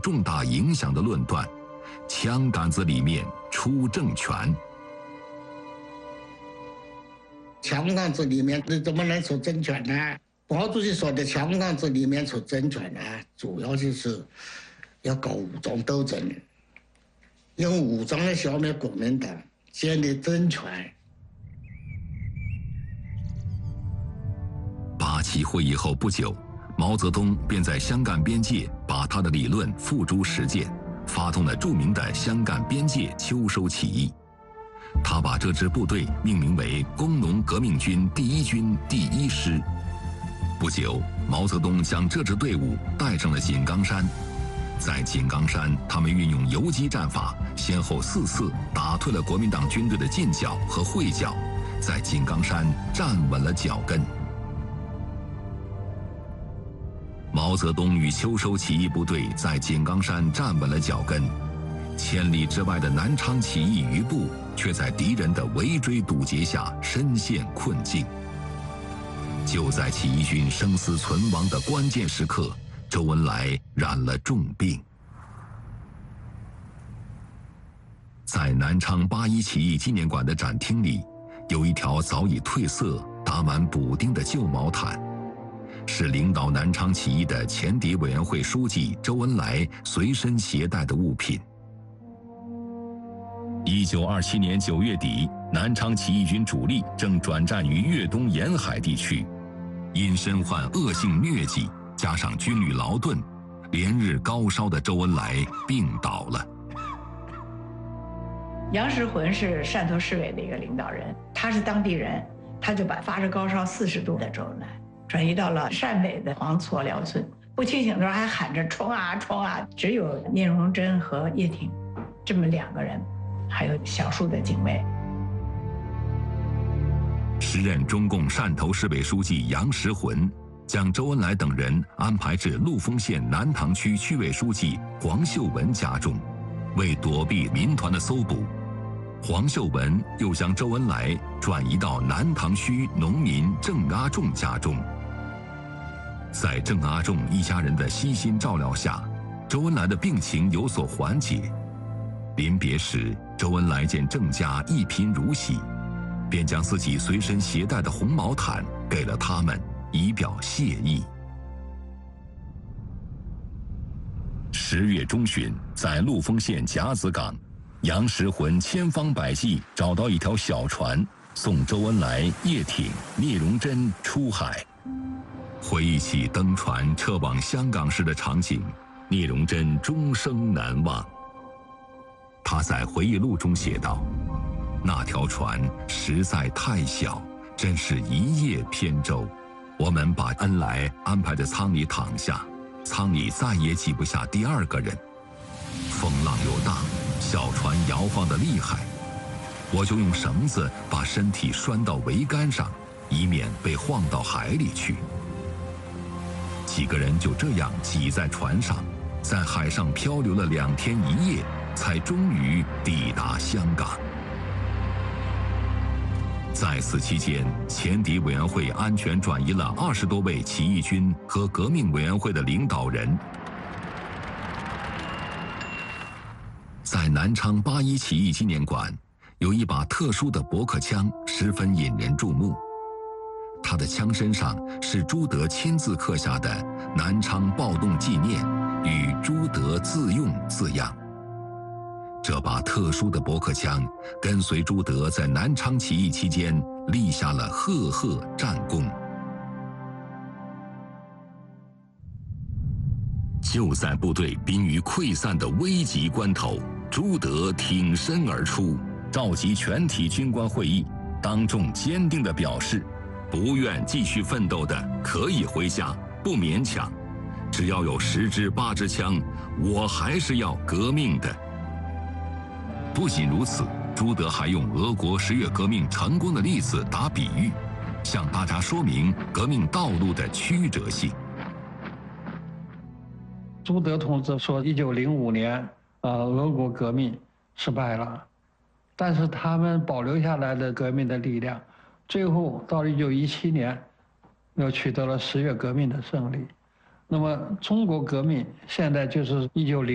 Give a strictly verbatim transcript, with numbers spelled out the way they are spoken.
重大影响的论断：枪杆子里面出政权。 枪杆子里面怎么能出政权呢？毛主席说的枪杆子里面出政权呢，主要就是要搞武装斗争，用武装来消灭国民党，建立政权。 八七会议后不久，毛泽东便在湘赣边界把他的理论付诸实践，发动了著名的湘赣边界秋收起义。他把这支部队命名为工农革命军第一军第一师。不久，毛泽东将这支队伍带上了井冈山。在井冈山，他们运用游击战法，先后四次打退了国民党军队的进剿和会剿，在井冈山站稳了脚跟。毛泽东与秋收起义部队在井冈山站稳了脚跟，千里之外的南昌起义余部却在敌人的围追堵截下深陷困境。就在起义军生死存亡的关键时刻，周恩来染了重病。在南昌八一起义纪念馆的展厅里，有一条早已褪色、打满补丁的旧毛毯，是领导南昌起义的前敌委员会书记周恩来随身携带的物品。一九二七年九月底，南昌起义军主力正转战于粤东沿海地区，因身患恶性疟疾，加上军旅劳顿，连日高烧的周恩来病倒了。 杨时浑是汕头市委的一个领导人，他是当地人，他就把发着高烧四十度的周恩来转移到了汕尾的黄厝寮村。不清醒的时候还喊着冲啊冲啊，只有聂荣臻和叶挺这么两个人，还有少数的警卫。 时任中共汕头市委书记杨时浑将周恩来等人安排至陆丰县南塘区区委书记黄秀文家中，为躲避民团的搜捕，黄秀文又将周恩来转移到南塘区农民郑阿仲家中。在郑阿仲一家人的悉心照料下，周恩来的病情有所缓解。临别时，周恩来见郑家一贫如洗，便将自己随身携带的红毛毯给了他们，以表谢意。十月中旬，在陆丰县甲子港，杨时浑千方百计找到一条小船，送周恩来、叶挺、聂荣臻出海。回忆起登船撤往香港时的场景，聂荣臻终生难忘。他在回忆录中写道：“那条船实在太小，真是一叶扁舟。我们把恩来安排在舱里躺下，舱里再也挤不下第二个人。风浪又大，小船摇晃得厉害，我就用绳子把身体拴到桅杆上，以免被晃到海里去。几个人就这样挤在船上，在海上漂流了两天一夜，才终于抵达香港。在此期间，前敌委员会安全转移了二十多位起义军和革命委员会的领导人。在南昌八一起义纪念馆，有一把特殊的驳壳枪，十分引人注目。他的枪身上是朱德亲自刻下的“南昌暴动纪念”与“朱德自用”字样。这把特殊的驳壳枪跟随朱德在南昌起义期间立下了赫赫战功。就在部队濒于溃散的危急关头，朱德挺身而出，召集全体军官会议，当众坚定地表示，不愿继续奋斗的可以回家，不勉强，只要有十支八支枪，我还是要革命的。不仅如此，朱德还用俄国十月革命成功的例子打比喻，向大家说明革命道路的曲折性。 朱德同志说，一九零五年，呃，俄国革命失败了，但是他们保留下来的革命的力量，最后到一九一七年，又取得了十月革命的胜利。那么，中国革命现在就是一九零。